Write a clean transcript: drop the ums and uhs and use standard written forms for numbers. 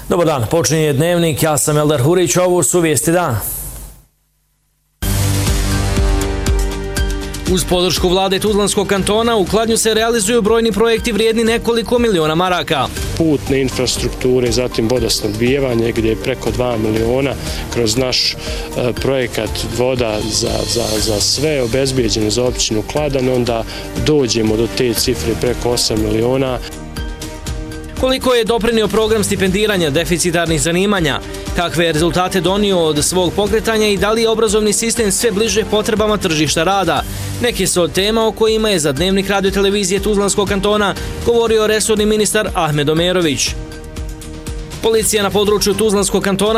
Dobar dan, počinje Dnevnik, ja sam Eldar Hurić, ovo su vijesti dana. Uz podršku vlade Tuzlanskog kantona u Kladnju se realizuju brojni projekti vrijedni nekoliko miliona maraka. Putne infrastrukture, zatim vodosnabdijevanje gdje je preko 2 miliona kroz naš projekat voda za sve obezbijeđeno za općinu Kladanj, onda dođemo do te cifre preko 8 miliona. Koliko je doprinio program stipendiranja deficitarnih zanimanja, kakve je rezultate donio od svog pokretanja i da li je obrazovni sistem sve bliže potrebama tržišta rada? Neke su od tema o kojima je za Dnevnik radio televizije Tuzlanskog kantona govorio resorni ministar Ahmed Omerović. Policija na području Tuzlanskog kantona